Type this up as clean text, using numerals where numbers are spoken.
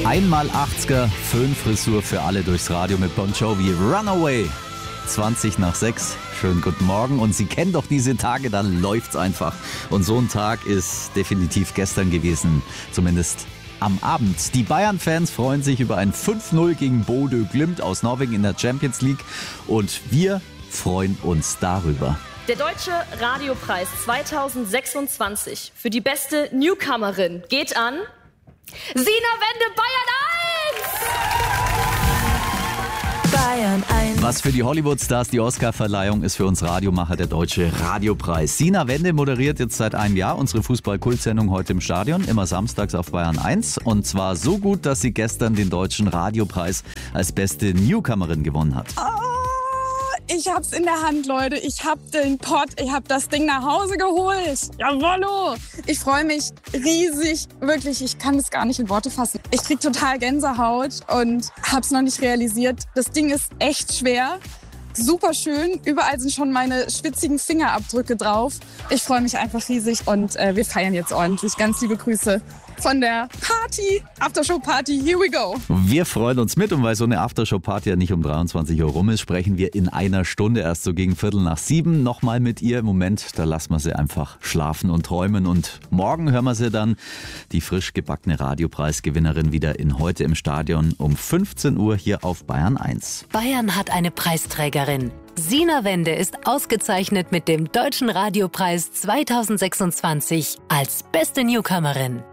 Einmal 80er, Föhnfrisur für alle durchs Radio mit Bon Jovi. Runaway, 20 nach 6. Schönen guten Morgen. Und Sie kennen doch diese Tage, dann läuft's einfach. Und so ein Tag ist definitiv gestern gewesen, zumindest am Abend. Die Bayern-Fans freuen sich über ein 5-0 gegen Bodø Glimt aus Norwegen in der Champions League. Und wir freuen uns darüber. Der Deutsche Radiopreis 2026 für die beste Newcomerin geht an Sina Wende, Bayern 1! Bayern 1. Was für die Hollywood-Stars die Oscar-Verleihung ist, für uns Radiomacher der Deutsche Radiopreis. Sina Wende moderiert jetzt seit einem Jahr unsere Fußball-Kult-Sendung heute im Stadion, immer samstags auf Bayern 1. Und zwar so gut, dass sie gestern den Deutschen Radiopreis als beste Newcomerin gewonnen hat. Ich hab's in der Hand, Leute. Ich hab den Pott, ich hab das Ding nach Hause geholt. Jawollo! Ich freue mich riesig, wirklich. Ich kann es gar nicht in Worte fassen. Ich krieg total Gänsehaut und hab's noch nicht realisiert. Das Ding ist echt schwer. Super schön. Überall sind schon meine schwitzigen Fingerabdrücke drauf. Ich freue mich einfach riesig und wir feiern jetzt ordentlich. Ganz liebe Grüße von der Party, Aftershow-Party. Here we go. Wir freuen uns mit, und weil so eine Aftershow-Party ja nicht um 23 Uhr rum ist, sprechen wir in einer Stunde erst so gegen 6:45 nochmal mit ihr. Im Moment, da lassen wir sie einfach schlafen und träumen, und morgen hören wir sie dann, die frisch gebackene Radiopreisgewinnerin, wieder in Heute im Stadion um 15 Uhr hier auf Bayern 1. Bayern hat eine Preisträgerin. Sina Wende ist ausgezeichnet mit dem Deutschen Radiopreis 2026 als beste Newcomerin.